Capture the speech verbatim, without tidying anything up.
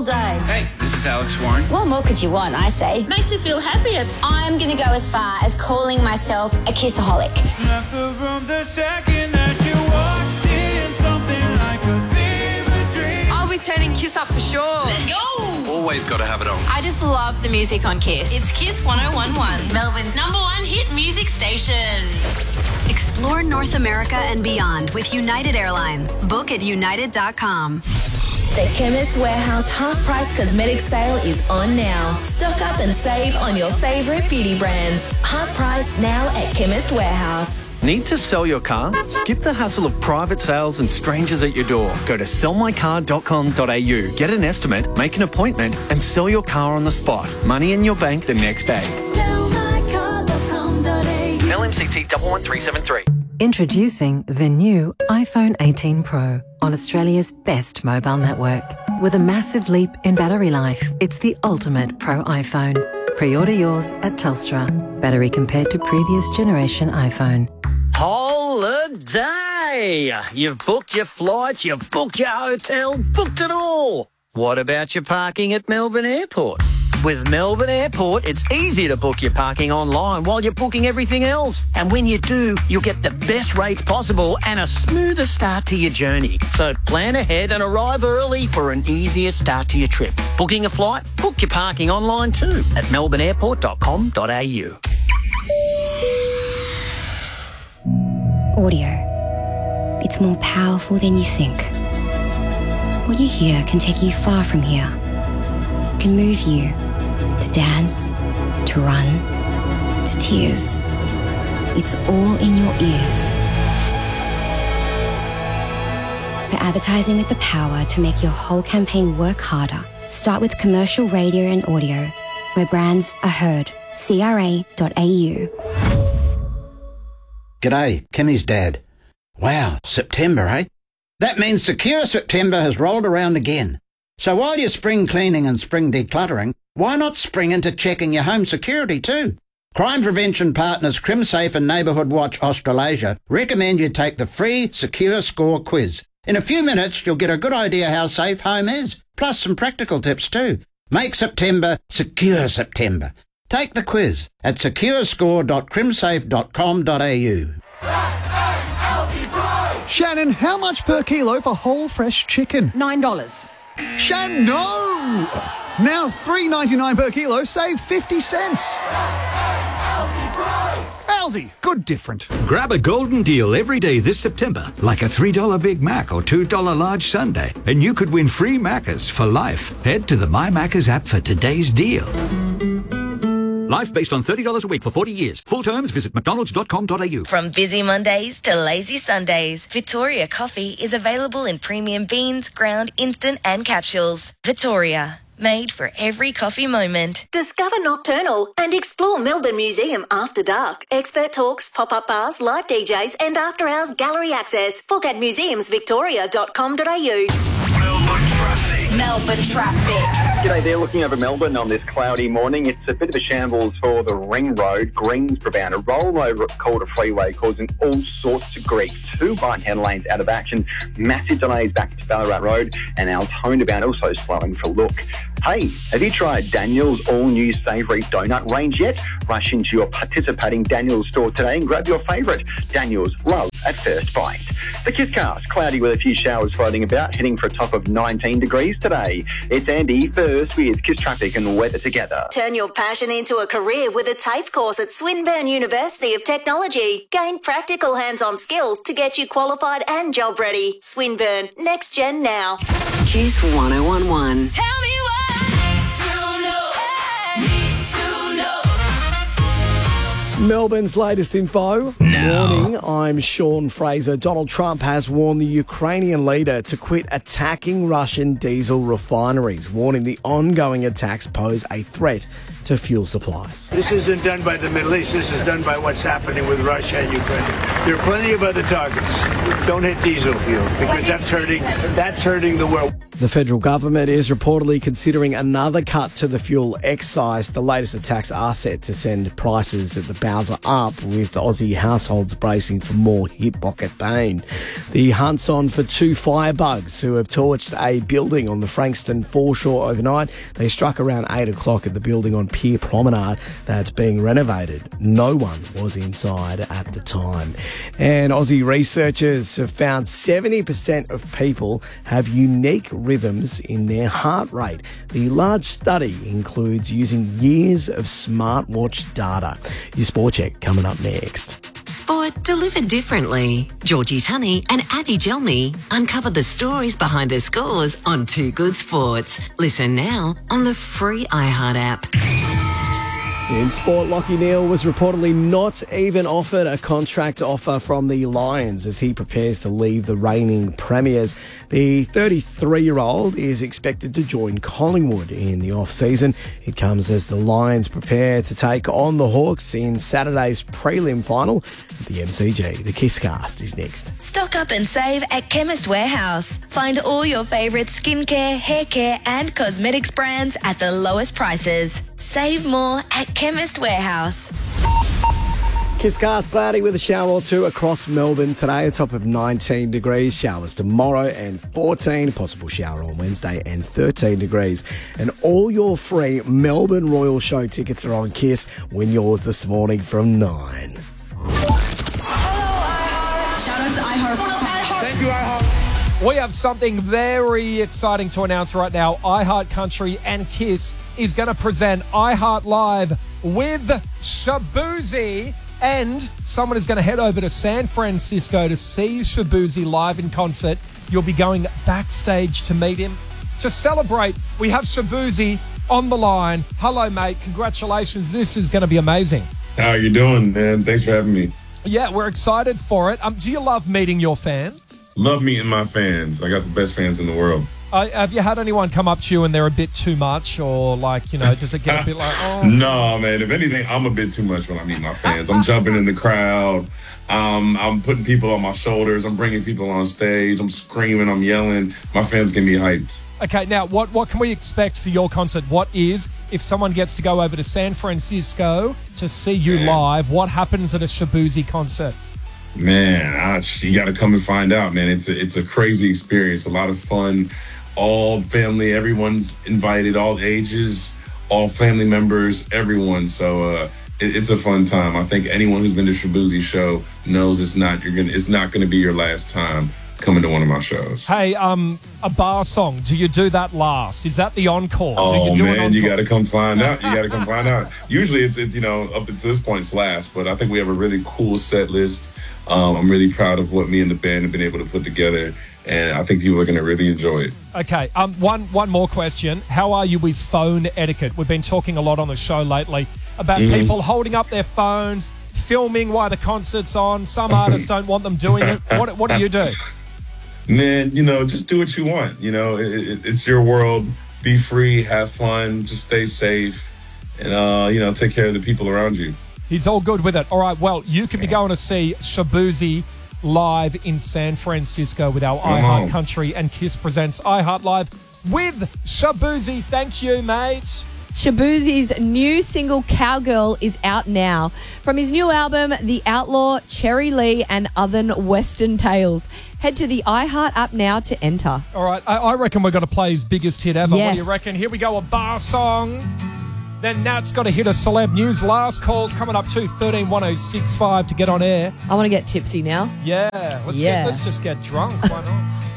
day. Hey, this is Alex Warren. What more could you want, I say? Makes me feel happier. I'm going to go as far as calling myself a kissaholic. From the second that you walked in, something like a fever dream. I'll be turning Kiss up for sure. Let's go! Always got to have it on. I just love the music on Kiss. It's Kiss one oh one point one, Melbourne's number one hit music station. Explore North America and beyond with United Airlines. Book at united dot com. The Chemist Warehouse half-price cosmetic sale is on now. Stock up and save on your favourite beauty brands. Half price now at Chemist Warehouse. Need to sell your car? Skip the hassle of private sales and strangers at your door. Go to sell my car dot com dot a u. Get an estimate, make an appointment and sell your car on the spot. Money in your bank the next day. sell my car dot com dot a u. L M C T one one three seven three. Introducing the new iPhone eighteen Pro on Australia's best mobile network. With a massive leap in battery life, it's the ultimate Pro iPhone. Pre-order yours at Telstra. Battery compared to previous generation iPhone. Holiday! You've booked your flights, you've booked your hotel, booked it all. What about your parking at Melbourne Airport? With Melbourne Airport, it's easy to book your parking online while you're booking everything else. And when you do, you'll get the best rates possible and a smoother start to your journey. So plan ahead and arrive early for an easier start to your trip. Booking a flight? Book your parking online too at melbourne airport dot com dot a u. Audio. It's more powerful than you think. What you hear can take you far from here. It can move you to dance, to run, to tears. It's all in your ears. For advertising with the power to make your whole campaign work harder, start with commercial radio and audio, where brands are heard. C R A dot A U. G'day, Kimmy's dad. Wow, September, eh? That means Secure September has rolled around again. So while you're spring cleaning and spring decluttering, why not spring into checking your home security too? Crime prevention partners CrimSafe and Neighbourhood Watch Australasia recommend you take the free Secure Score quiz. In a few minutes, you'll get a good idea how safe home is, plus some practical tips too. Make September Secure September. Take the quiz at secure score dot crimsafe dot com dot a u. Shannon, how much per kilo for whole fresh chicken? Nine dollars. Shannon, no! Now three ninety-nine per kilo, save fifty cents. Aldi, good different. Grab a golden deal every day this September, like a three dollar Big Mac or two dollar large sundae, and you could win free Maccas for life. Head to the My Maccas app for today's deal. Life based on thirty dollars a week for forty years. Full terms, visit mcdonalds dot com dot a u. From busy Mondays to lazy Sundays, Victoria coffee is available in premium beans, ground, instant and capsules. Victoria, made for every coffee moment. Discover Nocturnal and explore Melbourne Museum after dark. Expert talks, pop-up bars, live D Js and after-hours gallery access. Book at museums victoria dot com dot a u. Melbourne traffic. G'day there, looking over Melbourne on this cloudy morning. It's a bit of a shambles for the Ring Road, Greensborough, a rollover at Calder Freeway causing all sorts of grief. Two right-hand lanes out of action, massive delays back to Ballarat Road, and Altona bound also slowing for look. Hey, have you tried Daniel's all-new savoury donut range yet? Rush into your participating Daniel's store today and grab your favourite. Daniel's, love at first bite. The Kisscast, cloudy with a few showers floating about, heading for a top of nineteen degrees today. It's Andy first with Kiss Traffic and weather together. Turn your passion into a career with a TAFE course at Swinburne University of Technology. Gain practical hands-on skills to get you qualified and job ready. Swinburne, next gen now. Kiss one oh one one. Tell me what Melbourne's latest info. No. Warning, I'm Sean Fraser. Donald Trump has warned the Ukrainian leader to quit attacking Russian diesel refineries, warning the ongoing attacks pose a threat to fuel supplies. This isn't done by the Middle East. This is done by what's happening with Russia and Ukraine. There are plenty of other targets. Don't hit diesel fuel because that's hurting, that's hurting the world. The federal government is reportedly considering another cut to the fuel excise. The latest attacks are set to send prices at the Bowser up, with Aussie households bracing for more hip pocket pain. The hunt's on for two firebugs who have torched a building on the Frankston foreshore overnight. They struck around eight o'clock at the building on Pier Promenade that's being renovated. No one was inside at the time. And Aussie researchers have found seventy percent of people have unique rhythms in their heart rate. The large study includes using years of smartwatch data. Your Sport Check coming up next. Sport delivered differently. Georgie Tunney and Avi Gelmi uncover the stories behind the scores on Two Good Sports. Listen now on the free iHeart app. In sport, Lachie Neale was reportedly not even offered a contract offer from the Lions as he prepares to leave the reigning premiers. The thirty-three-year-old is expected to join Collingwood in the off-season. It comes as the Lions prepare to take on the Hawks in Saturday's prelim final at the M C G. The Kisscast is next. Stock up and save at Chemist Warehouse. Find all your favourite skincare, hair care and cosmetics brands at the lowest prices. Save more at Chemist Warehouse. Kisscast cloudy with a shower or two across Melbourne today, a top of nineteen degrees. Showers tomorrow and fourteen. Possible shower on Wednesday and thirteen degrees. And all your free Melbourne Royal Show tickets are on Kiss. Win yours this morning from nine. Shout out to iHeart. Thank you, iHeart. We have something very exciting to announce right now. iHeart Country and Kiss is going to present iHeart Live with Shaboozey, and someone is going to head over to San Francisco to see Shaboozey live in concert. You'll be going backstage to meet him. To celebrate, we have Shaboozey on the line. Hello, mate. Congratulations. This is going to be amazing. How are you doing, man? Thanks for having me. Yeah, we're excited for it. Um, do you love meeting your fans? Love meeting my fans. I got the best fans in the world. Uh, have you had anyone come up to you and they're a bit too much, or like, you know, does it get a bit like, oh? No, man. If anything, I'm a bit too much when I meet my fans. I'm jumping in the crowd. Um, I'm putting people on my shoulders. I'm bringing people on stage. I'm screaming. I'm yelling. My fans get me hyped. Okay, now, what, what can we expect for your concert? What is, if someone gets to go over to San Francisco to see you man. live, what happens at a Shaboozey concert? Man, I, you got to come and find out, man. It's a, it's a crazy experience, a lot of fun. All family, everyone's invited, all ages, all family members, everyone. So uh, it, it's a fun time. I think anyone who's been to Shaboozey show knows it's not you're gonna it's not gonna be your last time coming to one of my shows. Hey, um, a bar song. Do you do that last? Is that the encore? Oh do you do man, you got to come find out. You got to come find out. Usually, it's, it's you know up until this point it's last, but I think we have a really cool set list. Um, I'm really proud of what me and the band have been able to put together, and I think people are going to really enjoy it. Okay, um, one one more question. How are you with phone etiquette? We've been talking a lot on the show lately about mm-hmm. people holding up their phones, filming while the concert's on. Some artists don't want them doing it. What what do you do? Man, you know, just do what you want. You know, it, it, it's your world. Be free, have fun, just stay safe, and, uh, you know, take care of the people around you. He's all good with it. All right, well, you can be going to see Shaboozey live in San Francisco with our Come iHeart on. Country and Kiss presents iHeart Live with Shaboozey. Thank you, mate. Shaboozey's new single Cowgirl is out now. From his new album, The Outlaw, Cherry Lee and Other Western Tales. Head to the iHeart app now to enter. All right, I, I reckon we're going to play his biggest hit ever. Yes. What do you reckon? Here we go, a bar song. Then Nat's got to hit a celeb news. Last call's coming up to thirteen one oh six five to get on air. I want to get tipsy now. Yeah, let's Yeah. Get, let's just get drunk. Why not?